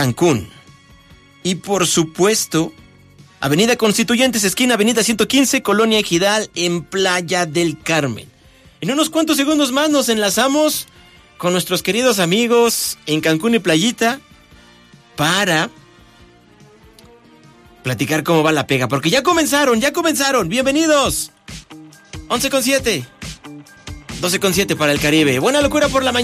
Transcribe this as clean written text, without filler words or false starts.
Cancún. Y por supuesto, Avenida Constituyentes, esquina Avenida 115, Colonia Ejidal, en Playa del Carmen. En unos cuantos segundos más nos enlazamos con nuestros queridos amigos en Cancún y Playita para platicar cómo va la pega, porque ya comenzaron. Bienvenidos. 11:07. 12:07 para el Caribe. Buena locura por la mañana.